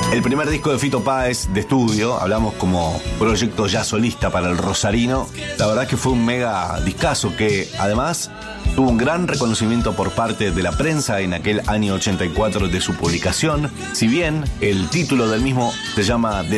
El primer disco de Fito Páez de estudio, hablamos como proyecto ya solista para el rosarino. La verdad es que fue un mega discazo que además tuvo un gran reconocimiento por parte de la prensa en aquel año 84 de su publicación. Si bien el título del mismo se llama